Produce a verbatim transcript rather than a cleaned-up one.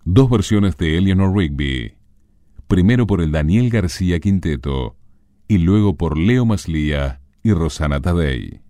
Dos versiones de Eleanor Rigby, primero por el Daniel García Quinteto y luego por Leo Maslía y Rosana Tadei.